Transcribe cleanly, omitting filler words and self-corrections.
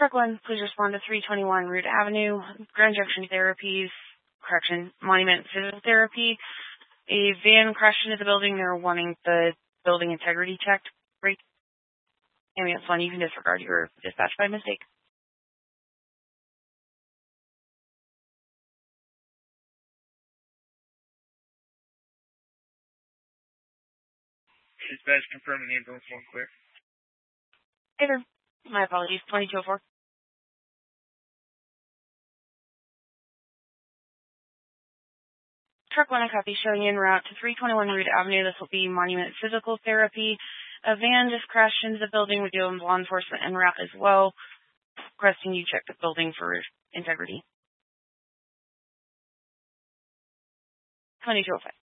Truck 1, please respond to 321 Root Avenue, Grand Junction Monument Physical Therapy. A van crashed into the building. They're wanting the building integrity checked. Great. Ambulance 1, you can disregard your dispatch by mistake. Dispatch confirming ambulance 1 clear. Hey there. My apologies. 2204. Truck 1, a copy, showing en route to 321 Root Avenue. This will be Monument Physical Therapy. A van just crashed into the building. We're dealing with law enforcement en route as well. Requesting you check the building for integrity. 2205.